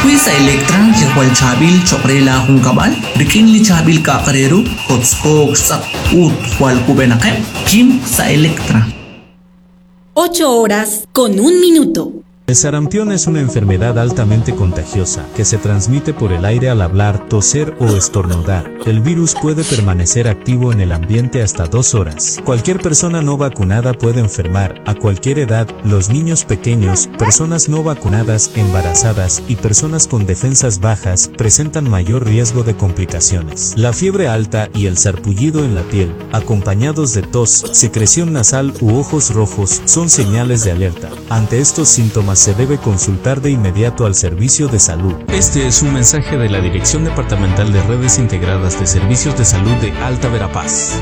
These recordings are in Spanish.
Quiz sa Electra, Jekwal Chabil, Chokrela Hungkabal, Rikinli Chabil Kakareru, Hotskog Sak Ut, Hual Kubenakem, Kim sa Electra. 8 horas con 1 minuto. El sarampión es una enfermedad altamente contagiosa que se transmite por el aire al hablar, toser o estornudar. El virus puede permanecer activo en el ambiente hasta 2 horas. Cualquier persona no vacunada puede enfermar a cualquier edad. Los niños pequeños, personas no vacunadas, embarazadas y personas con defensas bajas presentan mayor riesgo de complicaciones. La fiebre alta y el sarpullido en la piel, acompañados de tos, secreción nasal u ojos rojos, son señales de alerta. Ante estos síntomas se debe consultar de inmediato al servicio de salud. Este es un mensaje de la Dirección Departamental de Redes Integradas de Servicios de Salud de Alta Verapaz.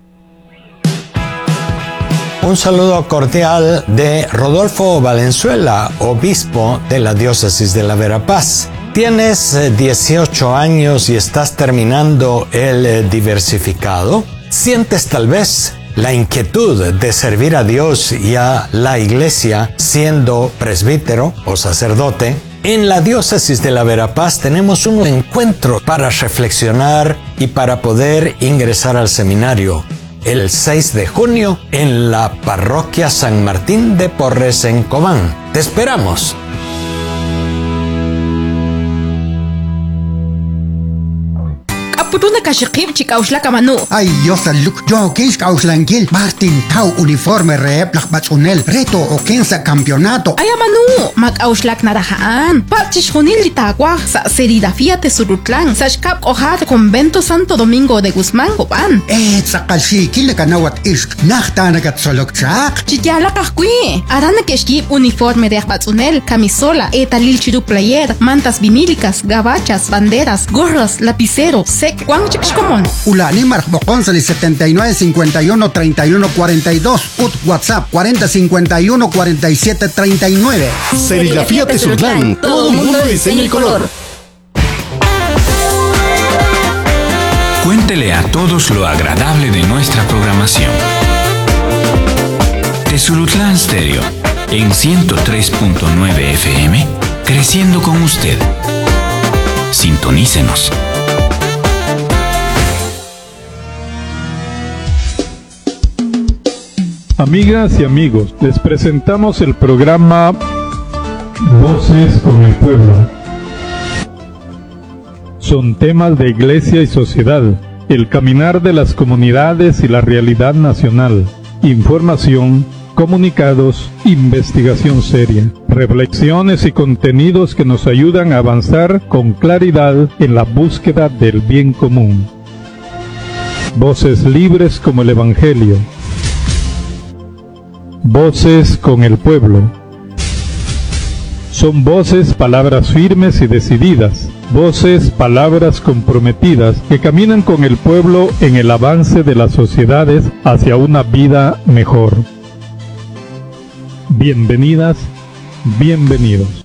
Un saludo cordial de Rodolfo Valenzuela, obispo de la diócesis de la Verapaz. ¿Tienes 18 años y estás terminando el diversificado? ¿Sientes tal vez la inquietud de servir a Dios y a la Iglesia siendo presbítero o sacerdote? En la diócesis de la Verapaz tenemos un encuentro para reflexionar y para poder ingresar al seminario. El 6 de junio en la parroquia San Martín de Porres en Cobán. ¡Te esperamos! Putuna kashikib chikauslaka manu. Ay, yo saluk. Yo kens kauslangil. Martin Tau uniforme rep lakbatsunel. Reto o kensa campeonato. Ay, manu. Makauslak narahaan. Pachish hunil litagua. Sa serigrafía tesurutlan. Sashkap ohat convento Santo Domingo de Guzmán, Cobán. Sakalshi kilekanawat isk. Nachtanagat solokchak. Chikyala kahkui. Arana keshkib uniforme de akbatsunel. Camisola. Etalil chiru player. Mantas vinílicas. Gabachas. Banderas. Gorras. Lapiceros. Sec. ¿Cuán chicos Ulani Marjboconsali 79 51 31 42. Ut WhatsApp 40 51 47 39. Serigrafía Tezutlán. Todo mundo de diseño y color. Cuéntele a todos lo agradable de nuestra programación. Tezulutlán Stereo en 103.9 FM, creciendo con usted. Sintonícenos. Amigas y amigos, les presentamos el programa Voces con el Pueblo. Son temas de iglesia y sociedad, el caminar de las comunidades y la realidad nacional, información, comunicados, investigación seria, reflexiones y contenidos que nos ayudan a avanzar con claridad en la búsqueda del bien común. Voces libres como el Evangelio. Voces con el pueblo. Son voces, palabras firmes y decididas, voces, palabras comprometidas que caminan con el pueblo en el avance de las sociedades hacia una vida mejor. Bienvenidas, bienvenidos.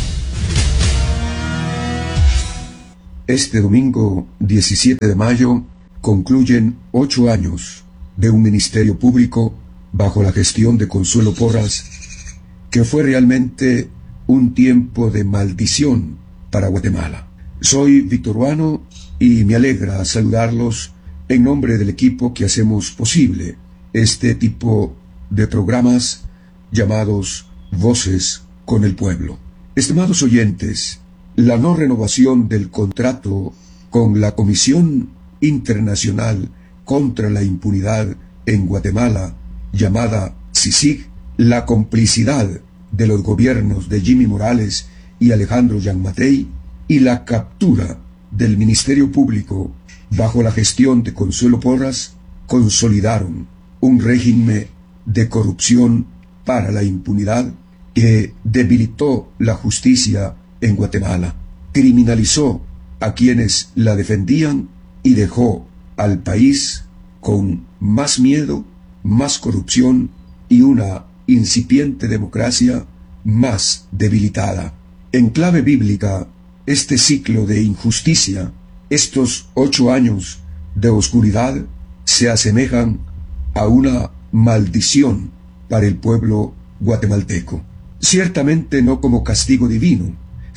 Este domingo 17 de mayo concluyen 8 años de un ministerio público bajo la gestión de Consuelo Porras, que fue realmente un tiempo de maldición para Guatemala. Soy victoruano y me alegra saludarlos en nombre del equipo que hacemos posible este tipo de programas llamados Voces con el Pueblo. Estimados oyentes, la no renovación del contrato con la Comisión Internacional contra la Impunidad en Guatemala, llamada CICIG, la complicidad de los gobiernos de Jimmy Morales y Alejandro Gianmattei y la captura del Ministerio Público bajo la gestión de Consuelo Porras consolidaron un régimen de corrupción para la impunidad que debilitó la justicia en Guatemala, criminalizó a quienes la defendían y dejó al país con más miedo, más corrupción y una incipiente democracia más debilitada. En clave bíblica, este ciclo de injusticia, estos 8 años de oscuridad, se asemejan a una maldición para el pueblo guatemalteco. Ciertamente no como castigo divino,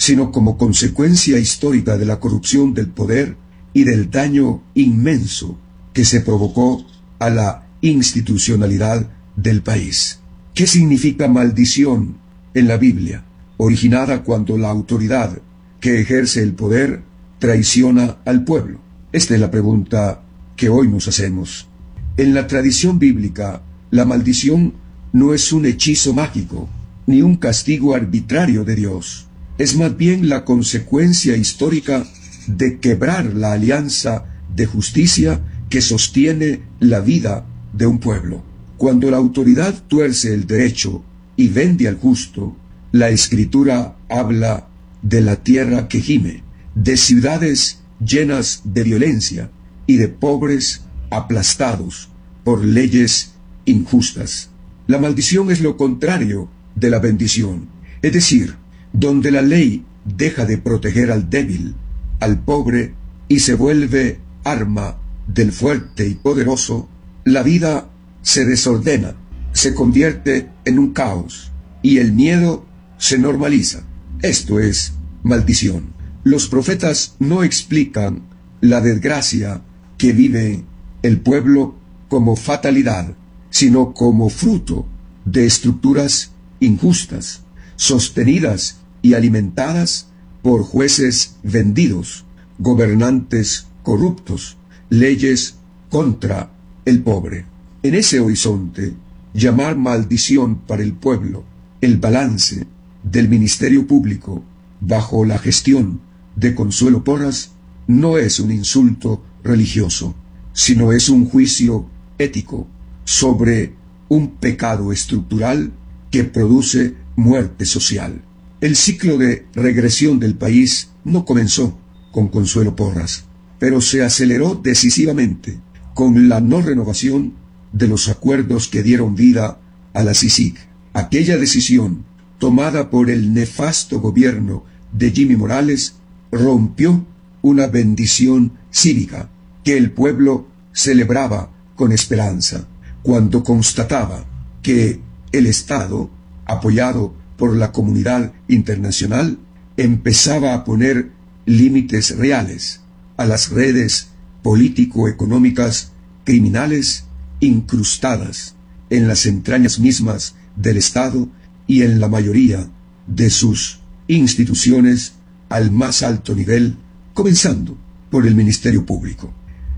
sino como consecuencia histórica de la corrupción del poder y del daño inmenso que se provocó a la institucionalidad del país. ¿Qué significa maldición en la Biblia? Originada cuando la autoridad que ejerce el poder traiciona al pueblo. Esta es la pregunta que hoy nos hacemos. En la tradición bíblica, la maldición no es un hechizo mágico, ni un castigo arbitrario de Dios. Es más bien la consecuencia histórica de quebrar la alianza de justicia que sostiene la vida de un pueblo. Cuando la autoridad tuerce el derecho y vende al justo, la Escritura habla de la tierra que gime, de ciudades llenas de violencia y de pobres aplastados por leyes injustas. La maldición es lo contrario de la bendición, es decir, donde la ley deja de proteger al débil, al pobre, y se vuelve arma del fuerte y poderoso, la vida se desordena, se convierte en un caos, y el miedo se normaliza. Esto es maldición. Los profetas no explican la desgracia que vive el pueblo como fatalidad, sino como fruto de estructuras injustas, sostenidas y alimentadas por jueces vendidos, gobernantes corruptos, leyes contra el pobre. En ese horizonte, llamar maldición para el pueblo el balance del ministerio público bajo la gestión de Consuelo Porras no es un insulto religioso, sino es un juicio ético sobre un pecado estructural que produce muerte social. El ciclo de regresión del país no comenzó con Consuelo Porras, pero se aceleró decisivamente con la no renovación de los acuerdos que dieron vida a la CICIG. Aquella decisión, tomada por el nefasto gobierno de Jimmy Morales, rompió una bendición cívica que el pueblo celebraba con esperanza, cuando constataba que el Estado, apoyado por la comunidad internacional, empezaba a poner límites reales a las redes político-económicas criminales incrustadas en las entrañas mismas del Estado y en la mayoría de sus instituciones al más alto nivel, comenzando por el Ministerio Público.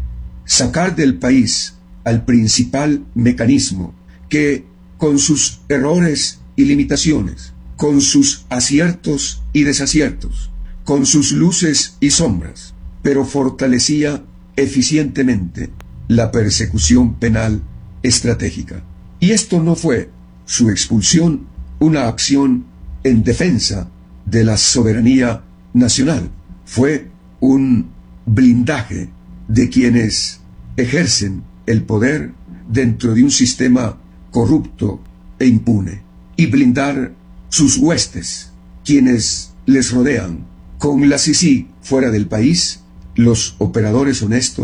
Sacar del país al principal mecanismo que, con sus errores y limitaciones, con sus aciertos y desaciertos, con sus luces y sombras, pero fortalecía eficientemente la persecución penal estratégica. Y esto no fue su expulsión una acción en defensa de la soberanía nacional, fue un blindaje de quienes ejercen el poder dentro de un sistema corrupto e impune, y blindar sus huestes, quienes les rodean. Con la CICIG fuera del país, los operadores honestos